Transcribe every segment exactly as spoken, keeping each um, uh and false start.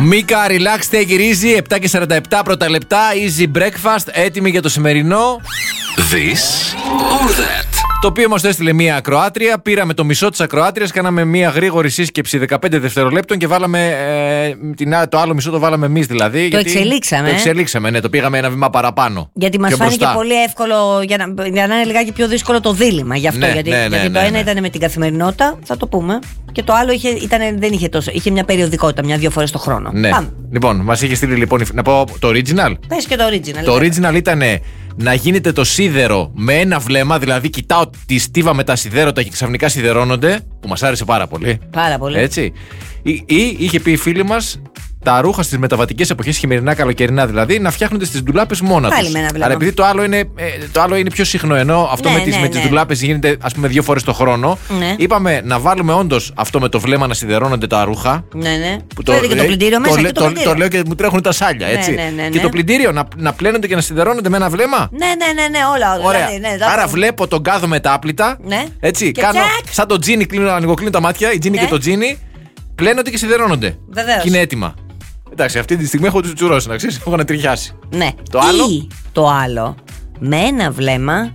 Μίκα, relax, take it easy. επτά και σαράντα επτά πρώτα λεπτά. Easy breakfast. Έτοιμοι για το σημερινό. This or that. Το οποίο μας το έστειλε μία ακροάτρια. Πήραμε το μισό της ακροάτριας, κάναμε μία γρήγορη σύσκεψη δεκαπέντε δευτερολέπτων και βάλαμε ε, την, το άλλο μισό το βάλαμε εμείς δηλαδή. Το γιατί εξελίξαμε. Το εξελίξαμε, ναι, το πήγαμε ένα βήμα παραπάνω. Γιατί μας φάνηκε μπροστά. Πολύ εύκολο για να, για να είναι λιγάκι πιο δύσκολο το δίλημμα. Γι' αυτό. Ναι, γιατί ναι, ναι, γιατί ναι, το ναι, ένα ναι. ήταν με την καθημερινότητα, θα το πούμε. Και το άλλο είχε, ήταν, δεν είχε τόσο. Είχε μια περιοδικότητα, μια-δύο φορές το χρόνο. Ναι. Πάμε. Λοιπόν, μας είχε στείλει λοιπόν. Να πω το original. Πες και το original. Το original ήταν να γίνεται το σίδερο με ένα βλέμμα, δηλαδή κοιτάω τη στίβα με τα σιδέρωτα και ξαφνικά σιδερώνονται, που μας άρεσε πάρα πολύ. Πάρα πολύ. Έτσι. Ή, ή είχε πει η φίλη μας τα ρούχα στις μεταβατικές εποχές, χειμερινά, καλοκαιρινά δηλαδή, να φτιάχνονται στις ντουλάπες μόνα τους. Άρα επειδή το άλλο, είναι, το άλλο είναι πιο συχνό, ενώ αυτό ναι, με τις, ναι, με τις ναι. ντουλάπες γίνεται ας πούμε δύο φορές το χρόνο, ναι. Είπαμε να βάλουμε όντως αυτό με το βλέμμα να σιδερώνονται τα ρούχα. Ναι, ναι. Που το, και το πλυντήριο μέσα. Το, και το, το, το λέω και μου τρέχουν τα σάλια, έτσι. Ναι, ναι, ναι, ναι. Και το πλυντήριο να, να πλένονται και να σιδερώνονται με ένα βλέμμα. Ναι, ναι, ναι, ναι, όλα. όλα Ωραία. Δηλαδή, ναι, άρα βλέπω τον κάδο μετάπλητα. Ναι. Έτσι, και κάνω τσακ. σαν το τζίνι, κλείνω, ανοιγοκλίνω τα μάτια, η τζίνι Ναι. και το τζίνι. Πλένονται και σιδερώνονται. Βεβαίως. Και είναι έτοιμα. Εντάξει, αυτή τη στιγμή έχω του τσουρώσει, να ξέρει, έχω ανατριχιάσει. Ναι. Το άλλο. Ή το άλλο, με ένα βλέμμα.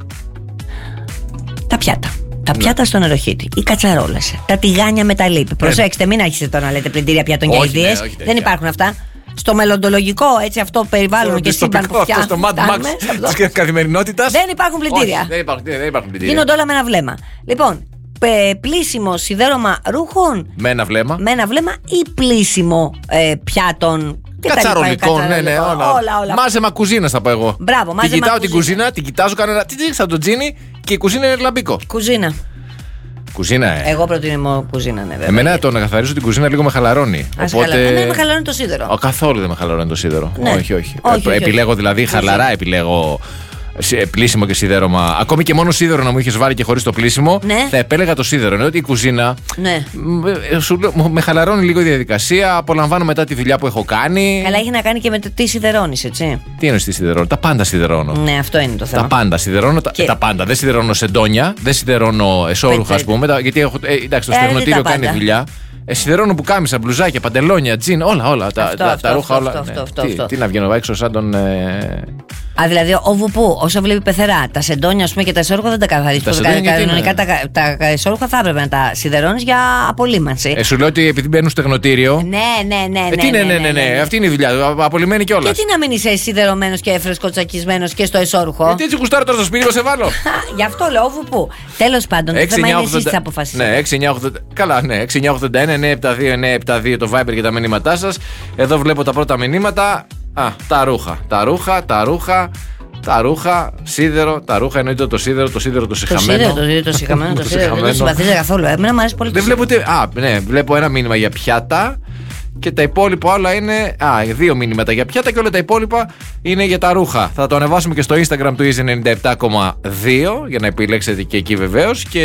Τα πιάτα. Τα πιάτα ναι. στον νεροχύτη. Οι κατσαρόλες. Τα τηγάνια με τα λίπη. Προσέξτε, μην άρχισετε τώρα να λέτε πλυντήρια πιάτων και ιδέες. Ναι, δεν υπάρχουν αυτά. Στο μελλοντολογικό, έτσι αυτό περιβάλλον και σύμπαν που φτιάχνουμε. Στο Mad Max τη καθημερινότητα. Δεν υπάρχουν πλυντήρια. Δεν υπάρχουν, δεν υπάρχουν πλυντήρια. Γίνονται όλα με ένα βλέμμα. Λοιπόν, πλήσιμο σιδέρωμα ρούχων. Με ένα βλέμμα. Με ένα βλέμμα ή πλήσιμο ε, πιάτων. Κατσαρολικών, ναι, ναι, όλα. όλα, όλα. Μάζεμα κουζίνα θα πω εγώ. Μπράβο, μάζεμα. Την κοιτάω κουζίνα. την κουζίνα, την κοιτάζω, κάνω ένα τσιτσικ σαν το τζίνι και η κουζίνα είναι λαμπίκο. Κουζίνα. Κουζίνα, ε. Εγώ προτείνω κουζίνα, ναι, βέβαια. Εμένα το να καθαρίζω την κουζίνα λίγο με χαλαρώνει. Ας οπότε... χαλα... Εμένα με χαλαρώνει το σίδερο. Ο, καθόλου δεν με χαλαρώνει το σίδερο. Ναι. Όχι, όχι. όχι, όχι επιλέγω όχι. δηλαδή χαλαρά, Κουζίνα. Επιλέγω. Πλήσιμο και σίδερωμα. Ακόμη και μόνο σίδερο να μου είχε βάλει και χωρίς το πλήσιμο, ναι. θα επέλεγα το σίδερο. Ενώ ότι η κουζίνα. Ναι. Σου, με χαλαρώνει λίγο η διαδικασία. Απολαμβάνω μετά τη δουλειά που έχω κάνει. Καλά, έχει να κάνει και με το τι σιδερώνει, έτσι. Τι εννοεί τι σιδερώνω. Τα πάντα σιδερώνω. Ναι, αυτό είναι το θέμα. Τα πάντα σιδερώνω. Και... Τα, τα πάντα. Δεν σιδερώνω σεντόνια, δεν σιδερώνω εσώρουχα, α πούμε. Τα, γιατί έχω, ε, εντάξει, το ε, στερνοτήριο κάνει δουλειά. Ε, σιδερώνω που κάμισα, μπλουζάκια, παντελόνια, τζιν, όλα, όλα. Τα, αυτό, τα, αυτό, τα ρούχα αυτό, όλα. Αυτό, ναι. αυτό, τι, αυτό. τι να βγαίνω έξω σαν τον. Ε... Α, δηλαδή ο Βουπού, όσο βλέπει πεθερά, τα σεντόνια ας πούμε, και τα εσώρουχα δεν τα καθαρίζει. Κανονικά τα, τα, τα εσώρουχα θα έπρεπε να τα σιδερώνει για απολύμανση. Ε, σου λέω ότι επειδή μπαίνουν στο στεγνοτήριο. Ναι, ναι, ναι. Ε, τι ναι, ναι, ναι, ναι, ναι, ναι. Αυτή είναι η δουλειά του. Απολυμμένη κιόλα. Και τι να μην είσαι σιδερωμένο και φρεσκοτσακισμένο και στο εσώρουχο. Γιατί έτσι κουστάρω τώρα στο σπίτι μου, σε βάλω. Γι' αυτό λέω Βουπού. Τέλος πάντων, το θέμα είναι εσείς τι αποφασίσετε. Ναι, έξι εννιά ογδόντα. Καλά, ναι, έξι εννιά ογδόντα ένα εννιά επτά δύο εννιά επτά δύο το Viber για τα μηνύματά σας. Εδώ βλέπω τα πρώτα μηνύματα. Α, τα ρούχα. Τα ρούχα, τα ρούχα. Τα ρούχα, σίδερο, τα ρούχα εννοείται το σίδερο, το σίδερο το σιχαμένο. Το σίδερο, το σιχαμένο, το σίδερο. Δεν το συμπαθείτε καθόλου. Εμένα μου αρέσει πολύ. Δεν βλέπω ούτε. Α, ναι, βλέπω ένα μήνυμα για πιάτα και τα υπόλοιπα όλα είναι. Α, δύο μήνυματα για πιάτα και όλα τα υπόλοιπα είναι για τα ρούχα. Θα το ανεβάσουμε και στο Instagram του Easy ενενήντα επτά κόμμα δύο για να επιλέξετε και εκεί βεβαίως. Και...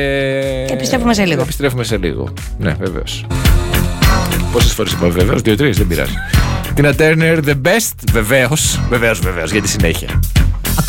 και επιστρέφουμε σε λίγο. Επιστρέφουμε σε λίγο. Ναι, βεβαίως. Πόσες φορές είπα βεβαίως, δύο-τρεις, δεν πειράζει. Τίνα Turner, the best, βεβαίως, βεβαίως, βεβαίως, για τη συνέχεια.